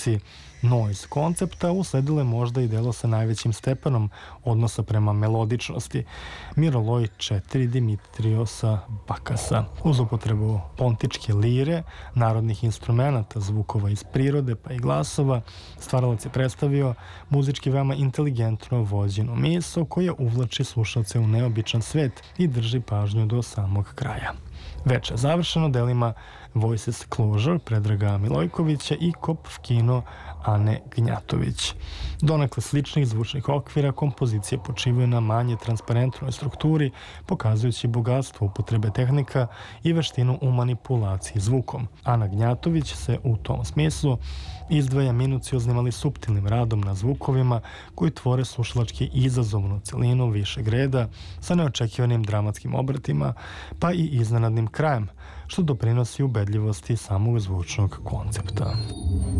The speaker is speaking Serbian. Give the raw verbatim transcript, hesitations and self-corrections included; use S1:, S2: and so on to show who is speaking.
S1: tradiciji noise koncepta usledilo je možda i delo sa najvećim stepenom odnosa prema melodičnosti, Miroloj četiri Dimitriosa Bakasa. Uz upotrebu pontičke lire, narodnih instrumenata, zvukova iz prirode pa i glasova, stvaralac je predstavio muzički veoma inteligentno vođenu misao koja uvlači slušalce u neobičan svet i drži pažnju do samog kraja. Veče završeno delima Voices Closure Predraga Milojkovića i Kopf Kino Ane Gnjatović. Donekle sličnih zvučnih okvira kompozicije počivaju na manje transparentnoj strukturi, pokazujući bogatstvo upotrebe tehnika i veštinu u manipulaciji zvukom. Ana Gnjatović se u tom smislu izdvaja minucioznim ali suptilnim radom na zvukovima koji tvore slušalački izazovnu celinu višeg reda sa neočekivanim dramatskim obratima pa i iznenadnim krajem, što doprinosi ubedljivosti samog zvučnog koncepta.